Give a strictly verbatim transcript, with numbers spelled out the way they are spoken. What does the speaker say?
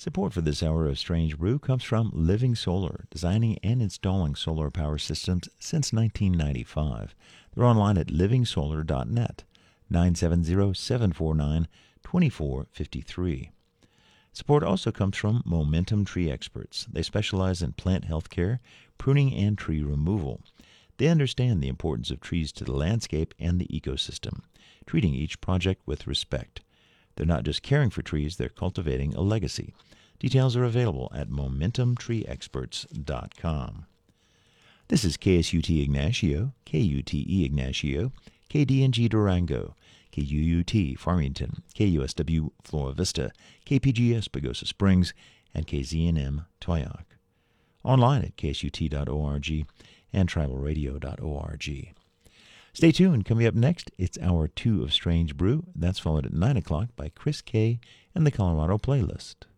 Support for this hour of Strange Brew comes from Living Solar, designing and installing solar power systems since nineteen ninety-five. They're online at living solar dot net, nine seven zero, seven four nine, two four five three. Support also comes from Momentum Tree Experts. They specialize in plant health care, pruning, and tree removal. They understand the importance of trees to the landscape and the ecosystem, treating each project with respect. They're not just caring for trees, they're cultivating a legacy. Details are available at momentum tree experts dot com. This is K S U T Ignacio, K U T E Ignacio, K D N G Durango, K U U T Farmington, K U S W Flora Vista, K P G S Pagosa Springs, and K Z N M Toyac. Online at K S U T dot org and tribal radio dot org. Stay tuned. Coming up next, it's Hour two of Strange Brew. That's followed at nine o'clock by Chris K. and the Colorado Playlist.